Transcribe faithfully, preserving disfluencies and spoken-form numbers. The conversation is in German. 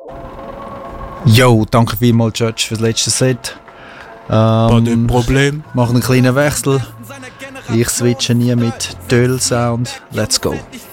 Jo, danke vielmals, Judge, für das letzte Set. Pas de Ähm, Problem. machen einen kleinen Wechsel. Ich switche nie mit Töl-Sound. Let's go.